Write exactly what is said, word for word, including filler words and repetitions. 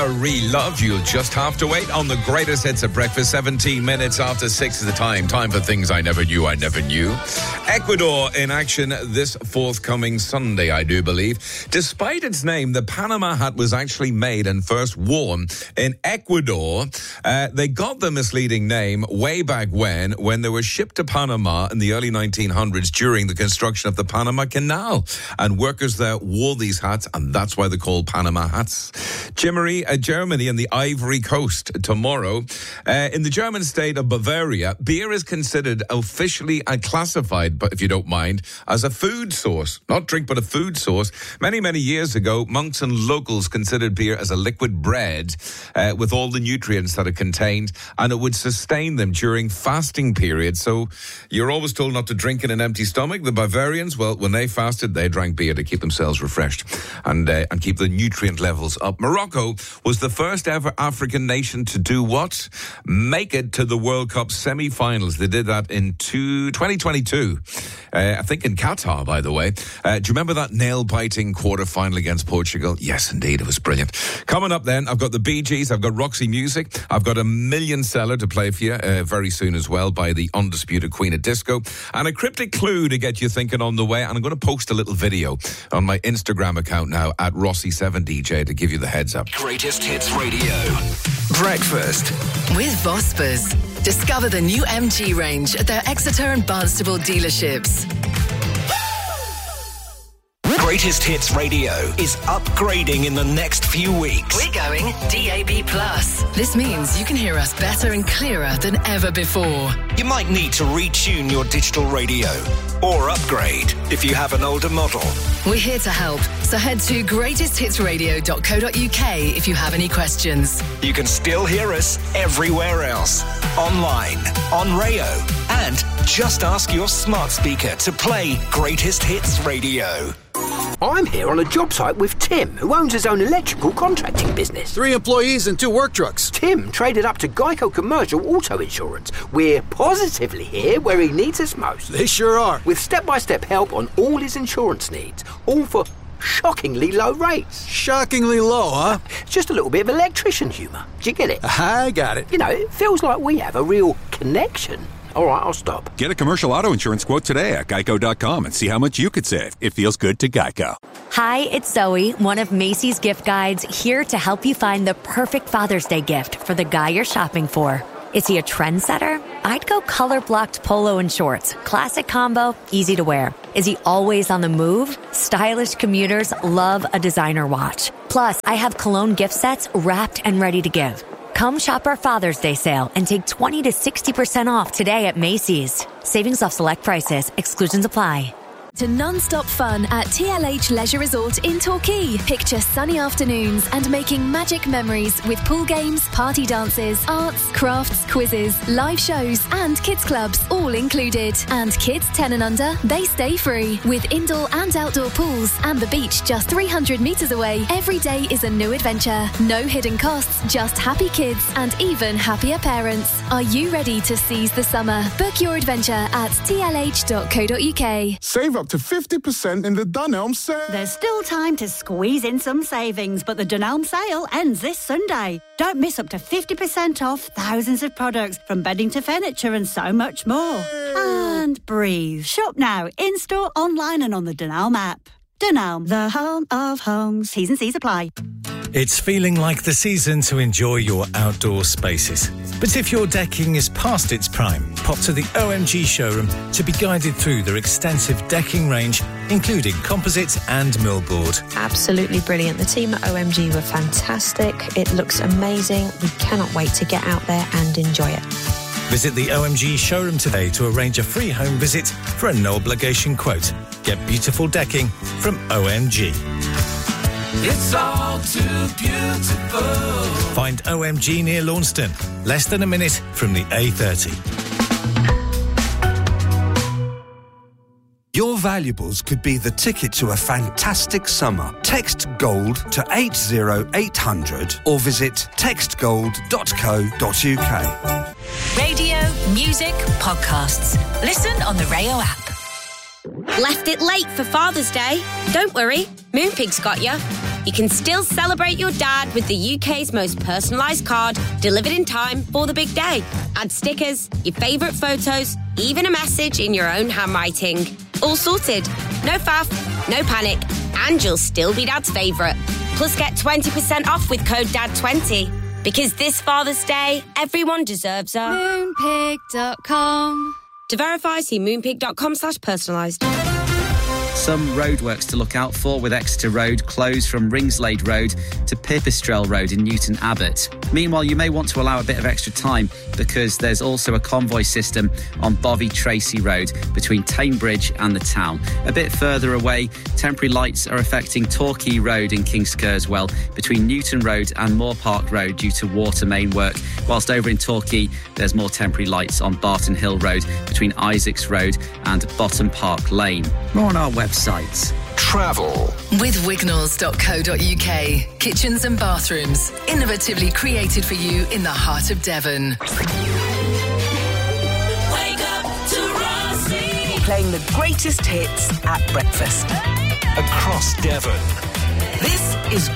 Re-love, you'll just have to wait on the greatest hits of breakfast. Seventeen minutes after six is the time. Time for things I never knew I never knew. Ecuador in action this forthcoming Sunday, I do believe. Despite its name, the Panama hat was actually made and first worn in Ecuador. Uh, they got the misleading name way back when, when they were shipped to Panama in the early nineteen hundreds during the construction of the Panama Canal. And workers there wore these hats, and that's why they're called Panama hats. Jimmery, uh, Germany and the Ivory Coast tomorrow. Uh, in the German state of Bavaria, beer is considered officially and classified, but if you don't mind, as a food source. Not drink, but a food source. Many, many years ago, monks and locals considered beer as a liquid bread uh, with all the nutrients that it contained, and it would sustain them during fasting periods. So you're always told not to drink in an empty stomach. The Bavarians, well, when they fasted, they drank beer to keep themselves refreshed and, uh, and keep the nutrient levels up. Morocco was the first ever African nation to do what? Make it to the World Cup semi-finals. They did that in two, twenty twenty-two. Uh, I think in Qatar, by the way. Uh, do you remember that nail-biting quarter-final against Portugal? Yes, indeed, it was brilliant. Coming up then, I've got the Bee Gees, I've got Roxy Music, I've got a million seller to play for you uh, very soon as well by the undisputed Queen of Disco, and a cryptic clue to get you thinking on the way. And I'm going to post a little video on my Instagram account now at Rossi seven D J to give you the heads up. Greatest Hits Radio. Breakfast. With Vospers. Discover the new M G range at their Exeter and Barnstable dealerships. Greatest Hits Radio is upgrading in the next few weeks. We're going D A B plus. This means you can hear us better and clearer than ever before. You might need to retune your digital radio or upgrade if you have an older model. We're here to help, so head to greatest hits radio dot co dot uk if you have any questions. You can still hear us everywhere else, online, on Rayo, and just ask your smart speaker to play Greatest Hits Radio. I'm here on a job site with Tim, who owns his own electrical contracting business. Three employees and two work trucks. Tim traded up to Geico Commercial Auto Insurance. We're positively here where he needs us most. They sure are. With step-by-step help on all his insurance needs, all for shockingly low rates. Shockingly low, huh? Just a little bit of electrician humour. Do you get it? I got it. You know, it feels like we have a real connection. All right, I'll stop. Get a commercial auto insurance quote today at geico dot com and see how much you could save. It feels good to Geico. Hi, it's Zoe, one of Macy's gift guides, here to help you find the perfect Father's Day gift for the guy you're shopping for. Is he a trendsetter? I'd go color-blocked polo and shorts. Classic combo, easy to wear. Is he always on the move? Stylish commuters love a designer watch. Plus, I have cologne gift sets wrapped and ready to give. Come shop our Father's Day sale and take twenty to sixty percent off today at Macy's. Savings off select prices. Exclusions apply. To non-stop fun at T L H Leisure Resort in Torquay. Picture sunny afternoons and making magic memories with pool games, party dances, arts, crafts, quizzes, live shows and kids clubs all included. And kids ten and under, they stay free with indoor and outdoor pools and the beach just three hundred metres away. Every day is a new adventure. No hidden costs, just happy kids and even happier parents. Are you ready to seize the summer? Book your adventure at t l h dot co dot u k. Save up to fifty percent in the Dunelm sale. There's still time to squeeze in some savings, but the Dunelm sale ends this Sunday. Don't miss up to fifty percent off thousands of products, from bedding to furniture and so much more. And breathe. Shop now, in-store, online and on the Dunelm app. Dunelm, the home of homes. T's and C's apply. It's feeling like the season to enjoy your outdoor spaces. But if your decking is past its prime, pop to the O M G showroom to be guided through their extensive decking range, including composites and millboard. Absolutely brilliant. The team at O M G were fantastic. It looks amazing. We cannot wait to get out there and enjoy it. Visit the O M G showroom today to arrange a free home visit for a no-obligation quote. Get beautiful decking from O M G. It's all too beautiful. Find O M G near Launceston, less than a minute from the A thirty. Your valuables could be the ticket to a fantastic summer. Text GOLD to eight zero eight hundred or visit text gold dot co dot u k. Radio, music, podcasts. Listen on the Rayo app. Left it late for Father's Day? Don't worry, Moonpig's got you. you can still celebrate your dad with the U K's most personalised card, delivered in time for the big day. Add stickers, your favourite photos, even a message in your own handwriting. All sorted. No faff, no panic, and you'll still be Dad's favourite. Plus get twenty percent off with code D A D twenty. Because this Father's Day, everyone deserves a... Moonpig dot com. To verify, see moonpig dot com slash personalised. Some roadworks to look out for, with Exeter Road closed from Ringslade Road to Pipistrel Road in Newton Abbot. Meanwhile, you may want to allow a bit of extra time because there's also a convoy system on Bovey Tracy Road between Tame Bridge and the town. A bit further away, temporary lights are affecting Torquay Road in Kings Kerswell between Newton Road and Moore Park Road due to water main work. Whilst over in Torquay, there's more temporary lights on Barton Hill Road between Isaacs Road and Bottom Park Lane. More on our website. Travel with wignalls dot co dot uk. Kitchens and bathrooms, innovatively created for you in the heart of Devon. Wake up to Rossi. playing the greatest hits at breakfast across Devon.